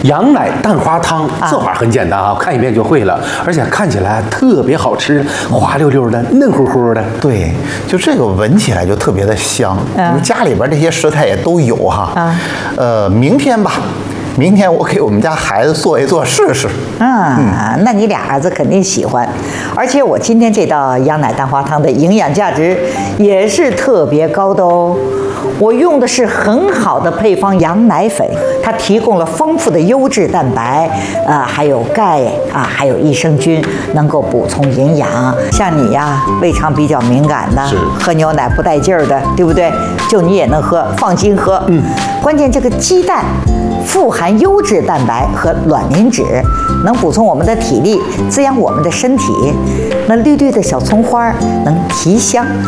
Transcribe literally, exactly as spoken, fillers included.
羊奶蛋花汤， 啊做法很简单啊，看一遍就会了，而且看起来特别好吃，滑溜溜的，嫩乎乎的。 对，就这个闻起来就特别的香。 嗯我们家里边这些食材也都有哈。 啊呃，明天吧，明天我给我们家孩子做一做试试。 啊，那你俩儿子肯定喜欢，而且我今天这道羊奶蛋花汤的营养价值也是特别高的哦。我用的是很好的配方羊奶粉，它提供了丰富的优质蛋白，呃，还有钙啊，还有益生菌，能够补充营养。像你呀，胃肠比较敏感的， 是喝牛奶不带劲儿的，对不对？就你也能喝，放心喝。嗯，关键这个鸡蛋富含优质蛋白和卵磷脂，能补充我们的体力，滋养我们的身体。那绿绿的小葱花儿能提香